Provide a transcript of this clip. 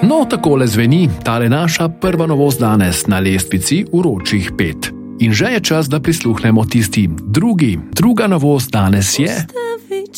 No, takole zveni tale naša prva novost danes na lestvici uročih 5. In že je čas, da prisluhnemo tisti druga novost danes je...